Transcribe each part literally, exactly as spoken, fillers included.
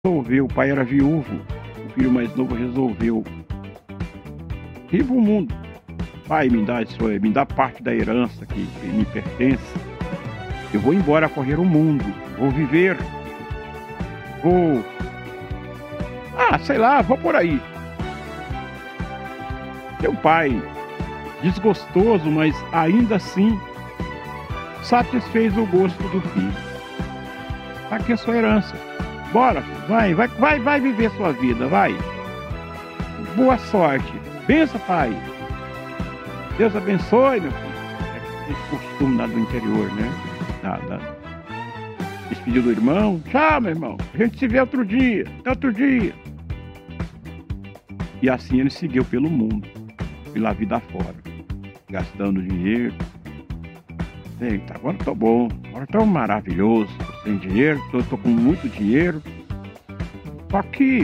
resolveu, o pai era viúvo, o filho mais novo resolveu: viva o mundo, pai, me dá isso, me dá parte da herança que, que me pertence. Eu vou embora correr o mundo, vou viver, vou, ah, sei lá, vou por aí. Meu pai, desgostoso, mas ainda assim satisfez o gosto do filho. Tá aqui a sua herança. Bora, vai, vai, vai, vai viver sua vida, vai. Boa sorte. Bença, pai. Deus abençoe, meu filho. É esse costume lá do interior, né? Da, da... Despediu do irmão. Tchau, meu irmão. A gente se vê outro dia. Até outro dia. E assim ele seguiu pelo mundo, pela vida fora, gastando dinheiro. Eita, agora tô bom, agora tô maravilhoso, tô sem dinheiro, tô, tô com muito dinheiro. Só que,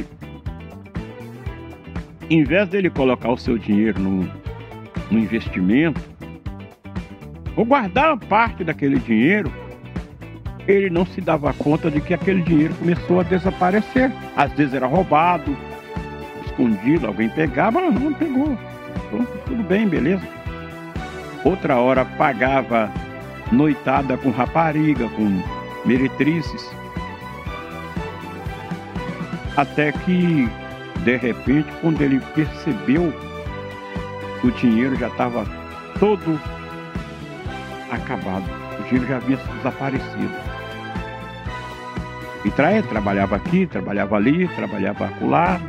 em vez dele colocar o seu dinheiro no, no investimento, ou guardar uma parte daquele dinheiro, ele não se dava conta de que aquele dinheiro começou a desaparecer. Às vezes era roubado, escondido, alguém pegava, não, não pegou. Pronto, tudo bem, beleza. Outra hora pagava noitada com rapariga, com meretrizes. Até que, de repente, quando ele percebeu que o dinheiro já estava todo acabado, o dinheiro já havia desaparecido. E tra trabalhava aqui, trabalhava ali, trabalhava acolá.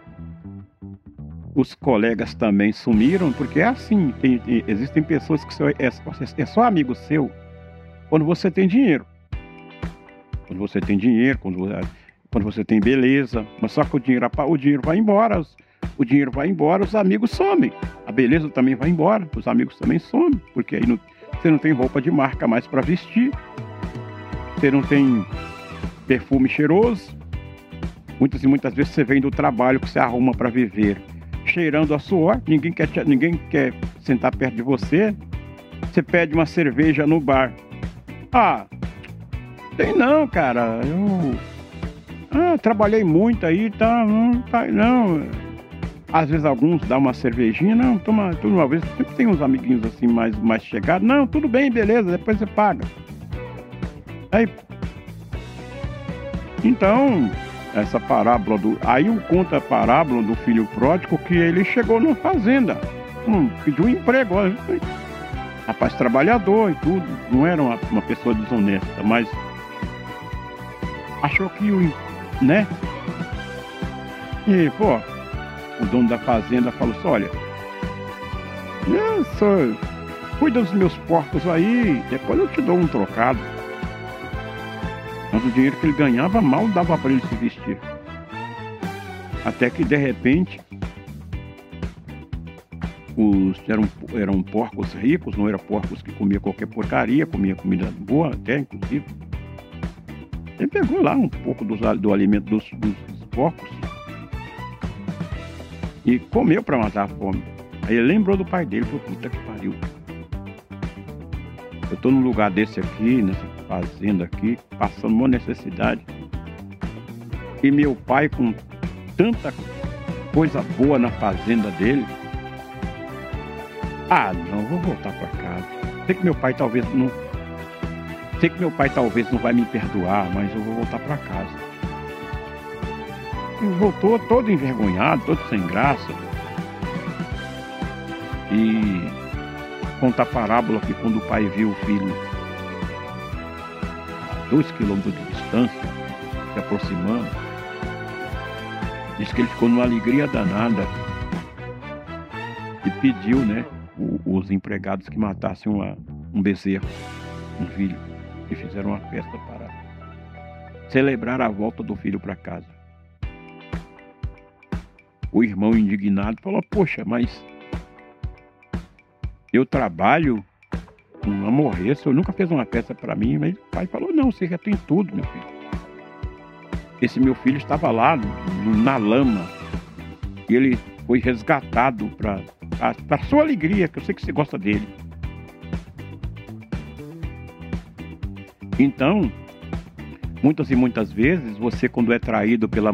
Os colegas também sumiram, porque é assim, tem, tem, existem pessoas que só, é, é só amigo seu quando você tem dinheiro. Quando você tem dinheiro, quando, quando você tem beleza, mas só que o dinheiro, o dinheiro vai embora, os, o dinheiro vai embora, os amigos somem. A beleza também vai embora, os amigos também somem, porque aí não, você não tem roupa de marca mais para vestir, você não tem perfume cheiroso, muitas e muitas vezes você vem do trabalho que você arruma para viver cheirando a suor, ninguém quer, ninguém quer sentar perto de você, você pede uma cerveja no bar. Ah, tem não, cara, eu ah, trabalhei muito aí, tá, não, tá, não. Às vezes alguns dão uma cervejinha, não, toma tudo uma vez, sempre tem uns amiguinhos assim mais, mais chegados, não, tudo bem, beleza, depois você paga. Aí, então, essa parábola do... Aí conta a parábola do filho pródigo que ele chegou numa fazenda, hum, pediu um emprego, ó, rapaz trabalhador e tudo, não era uma, uma pessoa desonesta, mas achou que o... né? E, pô, o dono da fazenda falou assim, olha, eu sou... cuida dos meus porcos aí, depois eu te dou um trocado. Mas o dinheiro que ele ganhava mal dava para ele se vestir. Até que de repente os, eram, eram porcos ricos, não eram porcos que comiam qualquer porcaria, comia comida boa até, inclusive. Ele pegou lá um pouco dos, do alimento dos, dos, dos porcos e comeu para matar a fome. Aí ele lembrou do pai dele e falou, puta que pariu. Eu tô num lugar desse aqui, nessa fazenda aqui, passando uma necessidade. E meu pai, com tanta coisa boa na fazenda dele, ah, não, vou voltar para casa. Sei que meu pai talvez não, sei que meu pai talvez não vai me perdoar, mas eu vou voltar para casa. E voltou todo envergonhado, todo sem graça. E conta a parábola que quando o pai viu o filho a dois quilômetros de distância, se aproximando, diz que ele ficou numa alegria danada e pediu, né, o, os empregados que matassem uma, um bezerro, um filho, e fizeram uma festa para celebrar a volta do filho para casa. O irmão indignado falou, poxa, mas eu trabalho, não morrer, o senhor nunca fez uma festa para mim, mas o pai falou, não, você já tem tudo, meu filho. Esse meu filho estava lá na lama e ele foi resgatado para a sua alegria, que eu sei que você gosta dele. Então, Muitas e muitas vezes, você quando é traído pela